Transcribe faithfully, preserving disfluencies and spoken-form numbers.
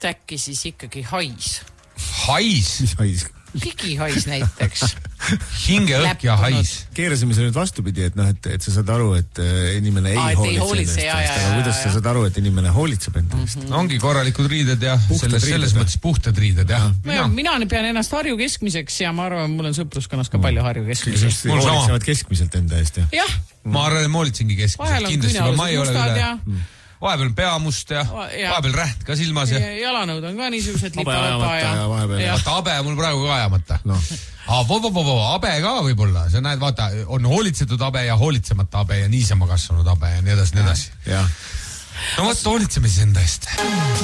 äkki siis ikkagi hais? Hais? Mis hais? Higihais näiteks. Hingeõhk ja hais. Keerasime see nüüd vastupidi, et, noh, et, et sa saad aru, et inimene ei Aa, hoolitse, hoolitse endast. Ja, ja, aga kuidas ja, sa saad aru, et inimene hoolitseb endast? Mm-hmm. Ongi korralikud riided ja selles, selles mõttes puhtad riided. Ja. Mina. mina pean ennast Harju keskmiseks ja ma arvan, mul on sõpruskonnas ka palju Harju keskmiseks. Mul hoolitsevad keskmiselt enda eest. Ja. Ma arvan, et ma hoolitsengi keskmiselt. Kindlasti, ma ei ole üle. Mm. Vahepeal peamust ja, ja vahepeal räht ka silmas. Ja, ja jalanõud on ka niisugused lipavata ja, ja vahepeal. Ja. Vaata, abe mul praegu ka ajamata. No. Ah, vo, vo, vo, vo, abe ka võib-olla. Sa näed, vaata, on hoolitsetud abe ja hoolitsemata abe ja niisama kasvanud abe ja nii edasi, nii edasi. Ja. No võtta hoolitseme siis enda eest.